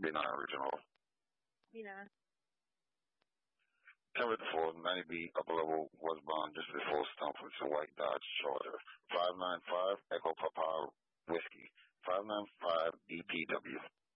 B9 original. B9. 10-4, 90B, upper level, westbound, just before Stump, it's a white Dodge Charger. 595, Echo Papa Whiskey. 595, EPW.